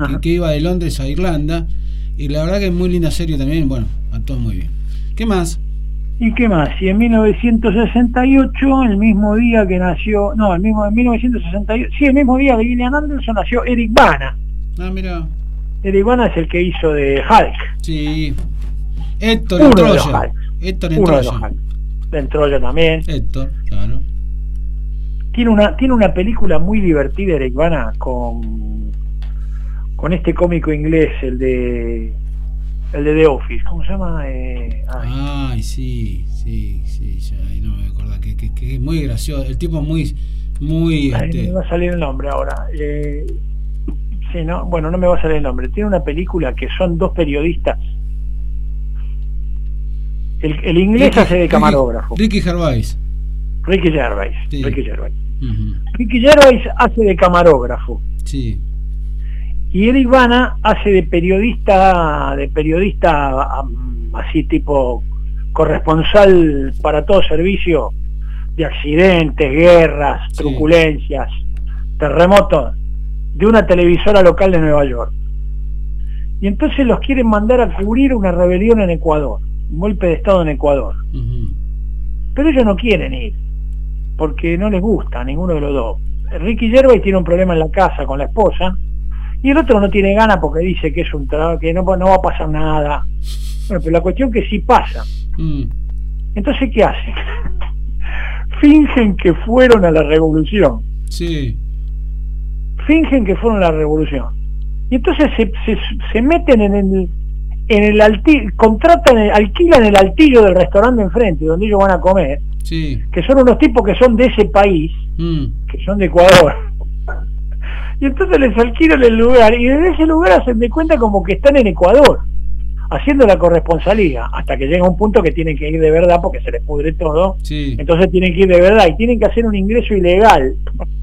que iba de Londres a Irlanda, y la verdad que es muy linda serie también. Bueno, a todos muy bien. ¿Qué más? ¿Y qué más? Y en 1968, el mismo día que nació, no, en 1968, sí, el mismo día de Gillian Anderson nació Eric Bana. Ah, mira. Eric Bana es el que hizo de Hulk. Sí. Héctor en Troya. Héctor en Troya. En Troya también. Héctor, claro. Tiene una película muy divertida, Eric Bana, con este cómico inglés, el de The Office. ¿Cómo se llama? Ay, sí. Ya, no me acuerdo. Que es muy gracioso. El tipo muy... No me va a salir el nombre ahora. Sí, no, bueno, no me va a salir el nombre. Tiene una película que son dos periodistas. El inglés hace de camarógrafo. Ricky Gervais. Sí. Ricky Gervais. Uh-huh. Ricky Gervais hace de camarógrafo. Sí. Y Eric Bana hace de periodista así tipo corresponsal para todo servicio de accidentes, guerras, truculencias, terremotos, de una televisora local de Nueva York. Y entonces los quieren mandar a cubrir una rebelión en Ecuador, un golpe de estado en Ecuador. Uh-huh. Pero ellos no quieren ir, porque no les gusta a ninguno de los dos. Ricky Gervais tiene un problema en la casa con la esposa, y el otro no tiene ganas porque dice que es un trabajo, que no va a pasar nada. Bueno, pero la cuestión es que sí pasa. Entonces, ¿qué hacen? Fingen que fueron a la revolución. Sí. Fingen que fueron a la revolución. Y entonces se meten en el altillo, alquilan el altillo del restaurante enfrente, donde ellos van a comer. Sí. Que son unos tipos que son de ese país, que son de Ecuador. Y entonces les alquilan el lugar, y desde ese lugar hacen de cuenta como que están en Ecuador, haciendo la corresponsalía, hasta que llega un punto que tienen que ir de verdad porque se les pudre todo. Sí. Entonces tienen que ir de verdad y tienen que hacer un ingreso ilegal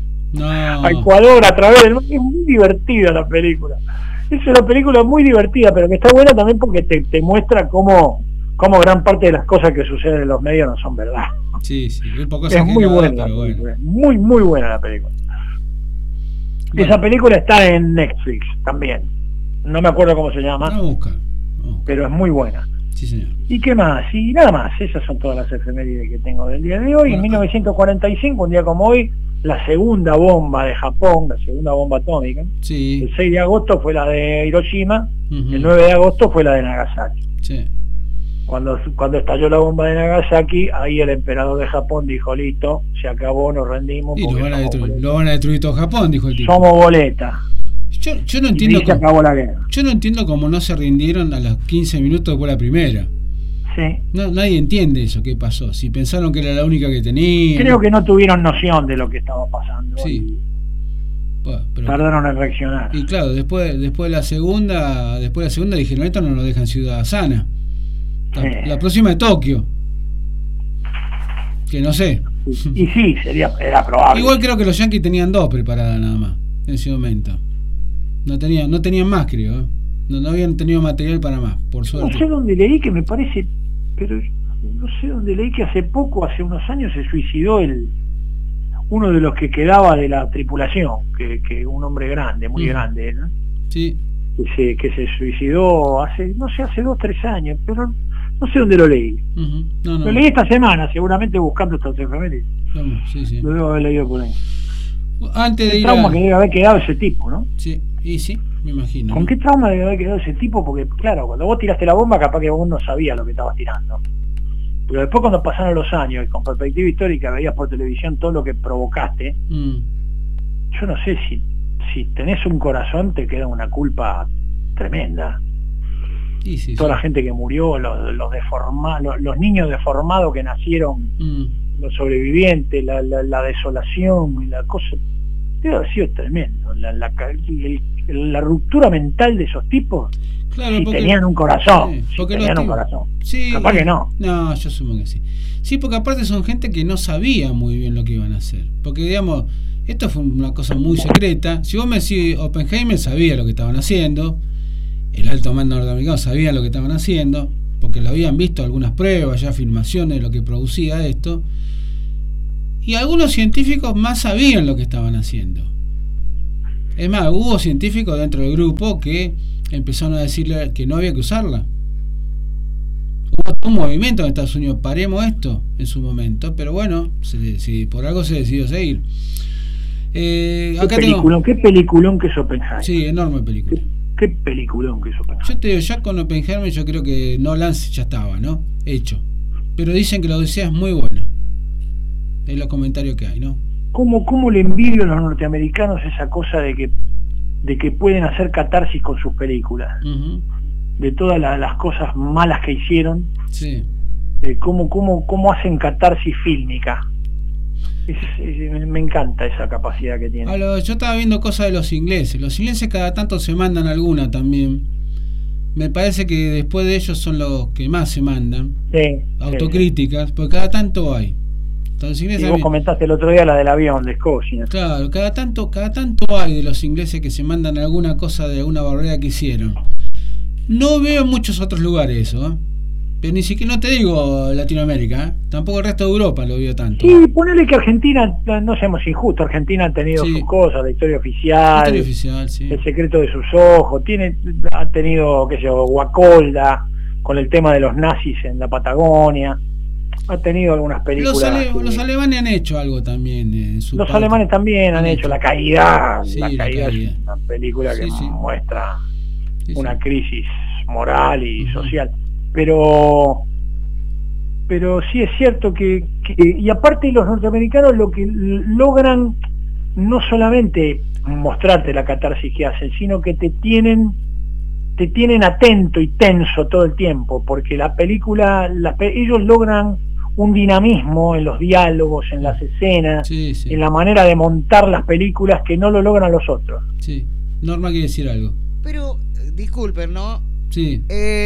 a Ecuador a través del... Es muy divertida la película. Es una película muy divertida, pero que está buena también porque te muestra cómo gran parte de las cosas que suceden en los medios no son verdad. Sí, un poco es muy buena, pero bueno. Muy buena la película. Bueno. Esa película está en Netflix también. No me acuerdo cómo se llama. No busca. Pero es muy buena. Sí, señor. ¿Y qué más? Y nada más. Esas son todas las efemérides que tengo del día de hoy. En 1945, un día como hoy, la segunda bomba de Japón, la segunda bomba atómica. Sí. El 6 de agosto fue la de Hiroshima, el 9 de agosto fue la de Nagasaki. Sí. Cuando estalló la bomba de Nagasaki, ahí el emperador de Japón dijo, listo, se acabó, nos rendimos. Y lo van a destruir todo Japón, dijo el tipo. Somos boleta. Yo no entiendo. Y se acabó la guerra. Yo no entiendo cómo no se rindieron a los 15 minutos después de la primera. Sí. Nadie entiende eso, qué pasó. Si pensaron que era la única que tenían. Creo que no tuvieron noción de lo que estaba pasando. Sí. Bueno, pero tardaron en reaccionar. Y claro, después de la segunda dijeron, esto no nos dejan ciudad sana. La próxima de Tokio. Que no sé. Y sí, era probable. Igual creo que los yanquis tenían 2 preparadas nada más en ese momento. No tenían más, creo. No habían tenido material para más, por suerte. No sé dónde leí que me parece, pero no sé dónde leí que hace unos años se suicidó uno de los que quedaba de la tripulación, que un hombre grande, muy grande, ¿no? Sí. Que se suicidó hace 2-3 años, pero no sé dónde lo leí. Lo leí esta semana, seguramente buscando estas efemérides. Sí. Lo debo haber leído por ahí. Antes de ir trauma que debe haber quedado ese tipo, ¿no? Sí, y sí, me imagino. ¿Con qué trauma debe haber quedado ese tipo? Porque claro, cuando vos tiraste la bomba capaz que vos no sabías lo que estabas tirando. Pero después cuando pasaron los años y con perspectiva histórica veías por televisión todo lo que provocaste, yo no sé si tenés un corazón te queda una culpa tremenda. Sí, toda la gente que murió, los niños deformados que nacieron, los sobrevivientes, la desolación y la cosa, debe haber sido tremendo. La ruptura mental de esos tipos, claro, si tenían un corazón, Sí, capaz que no. No, yo supongo que sí. Sí, porque aparte son gente que no sabía muy bien lo que iban a hacer. Porque digamos, esto fue una cosa muy secreta. Si vos me decís, Oppenheimer sabía lo que estaban haciendo, el alto mando norteamericano sabía lo que estaban haciendo, porque lo habían visto algunas pruebas, ya filmaciones de lo que producía esto, y algunos científicos más sabían lo que estaban haciendo. Es más, hubo científicos dentro del grupo que empezaron a decirle que no había que usarla. Hubo un movimiento en Estados Unidos, paremos esto en su momento, pero bueno, si por algo se decidió seguir. Acá qué peliculón que es Oppenheimer. Sí, enorme película. Qué peliculón que es Oppenheimer. Yo te digo, ya con Oppenheimer yo creo que Nolan ya estaba, ¿no? Hecho. Pero dicen que la Odisea es muy buena. Es los comentarios que hay, ¿no? ¿Cómo le envidio a los norteamericanos esa cosa de que pueden hacer catarsis con sus películas? De todas las cosas malas que hicieron. Sí. ¿Cómo hacen catarsis fílmica? Me encanta esa capacidad que tienen. Yo estaba viendo cosas de los ingleses. Los ingleses cada tanto se mandan alguna también. Me parece que después de ellos son los que más se mandan. Sí, autocríticas, porque cada tanto hay. Entonces, vos comentaste el otro día la del avión de Escocia. Claro, cada tanto hay de los ingleses que se mandan alguna cosa de alguna barrera que hicieron. No veo en muchos otros lugares eso, ¿eh? Pero ni siquiera, no te digo Latinoamérica, ¿eh? Tampoco el resto de Europa lo veo tanto. Sí, ponele que Argentina, no seamos injustos, Argentina ha tenido sus cosas, la historia oficial, sí. El secreto de sus ojos, ha tenido, qué sé yo, Guacolda, con el tema de los nazis en la Patagonia, ha tenido algunas películas. Los alemanes han hecho algo también. Los alemanes también han hecho La Caída. Sí, La Caída es una película que muestra una crisis moral y social. Pero sí es cierto que y aparte los norteamericanos lo que logran no solamente mostrarte la catarsis que hacen, sino que te tienen atento y tenso todo el tiempo, porque la película, ellos logran un dinamismo en los diálogos, en las escenas, en la manera de montar las películas que no lo logran los otros. Sí, Norma quiere decir algo. Pero, disculpen, ¿no? Sí.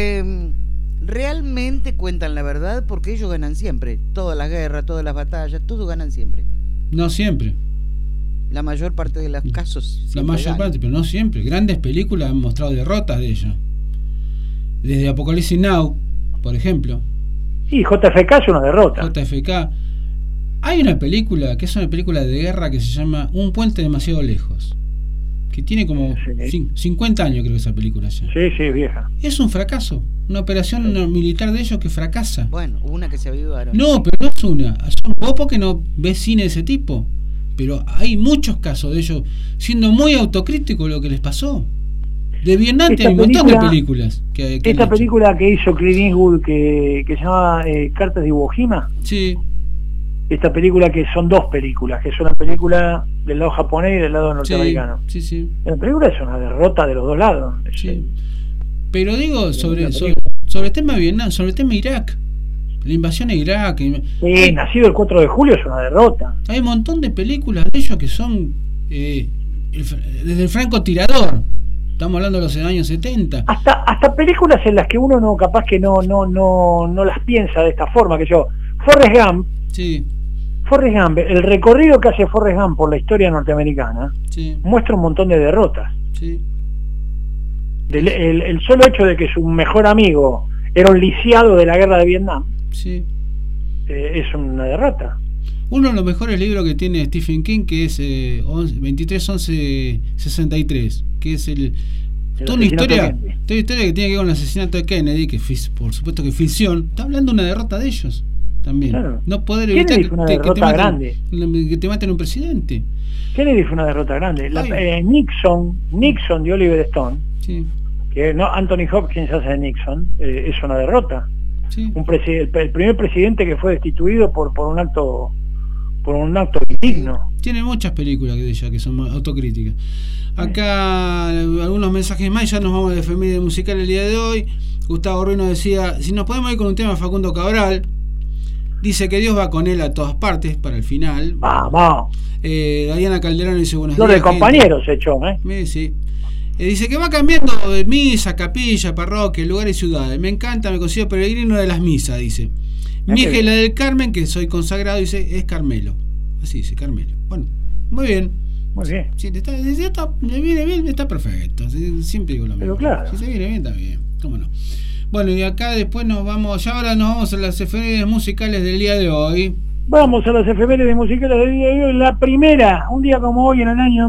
Realmente cuentan la verdad, porque ellos ganan siempre. Todas las guerras, todas las batallas, todos ganan siempre. No siempre. La mayor parte de los casos. La mayor parte, pero no siempre. Grandes películas han mostrado derrotas de ellos. Desde Apocalipsis Now, por ejemplo. Sí, JFK es una derrota. JFK. Hay una película que es una película de guerra que se llama Un puente demasiado lejos, que tiene como 50 años, creo, esa película ya. Sí, vieja. Es un fracaso. Una operación militar de ellos que fracasa. Bueno, una que se avivaron. No, pero no es una. Vos porque no ves cine de ese tipo. Pero hay muchos casos de ellos siendo muy autocríticos lo que les pasó. De Vietnam hay un montón de películas. Esta película que hizo Clint Eastwood que se llama Cartas de Iwo Jima. Sí. Esta película que son dos películas, que es una película del lado japonés y del lado norteamericano. Sí. La película es una derrota de los dos lados. Sí. Pero digo, sobre el tema de Vietnam, sobre el tema de Irak, la invasión a Irak. Nacido el 4 de julio es una derrota. Hay un montón de películas de ellos que son desde el francotirador. Estamos hablando de los años 70. Hasta películas en las que uno no, capaz que no las piensa de esta forma, que yo. Forrest Gump. Sí. Forrest Gump, el recorrido que hace Forrest Gump por la historia norteamericana, muestra un montón de derrotas. Sí. El solo hecho de que su mejor amigo era un lisiado de la guerra de Vietnam, es una derrota. Uno de los mejores libros que tiene Stephen King, que es 23-11-63, que es toda una historia que tiene que ver con el asesinato de Kennedy, que por supuesto que es ficción. Está hablando de una derrota de ellos también. Claro. No poder evitar que te maten un presidente. Kennedy fue una derrota grande. Nixon de Oliver Stone, que no Anthony Hopkins hace de Nixon, es una derrota. El primer presidente que fue destituido por un acto indigno. Tiene muchas películas de ella que son autocríticas. Acá algunos mensajes más y ya nos vamos de efeméride musical el día de hoy. Gustavo Ruiz nos decía, si nos podemos ir con un tema de Facundo Cabral. Dice que Dios va con él a todas partes para el final. Vamos. Diana Calderón dice buenos días. Los de compañeros se echó, Sí. Dice que va cambiando de misa, capilla, parroquia, lugares y ciudades. Me encanta, me considero peregrino de las misas, dice. Mi hija es la del Carmen, que soy consagrado, dice, es Carmelo. Así dice, Carmelo. Bueno, muy bien. Muy bien. Si me viene bien, está perfecto. Siempre digo lo mismo. Pero claro. Si se viene bien, está bien. ¿Cómo no? Bueno, y acá después ahora nos vamos a las efemérides musicales del día de hoy. Vamos a las efemérides musicales del día de hoy. La primera, un día como hoy, en el año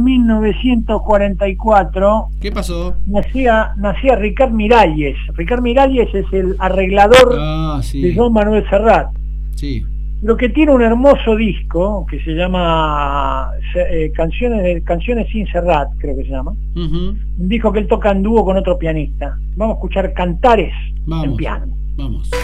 1944, ¿Qué pasó? nacía Ricard Miralles. Ricard Miralles es el arreglador de Joan Manuel Serrat. Sí. Lo que tiene un hermoso disco que se llama Canciones sin Serrat, creo que se llama. Un disco que él toca en dúo con otro pianista. Vamos a escuchar Cantares en piano. Vamos.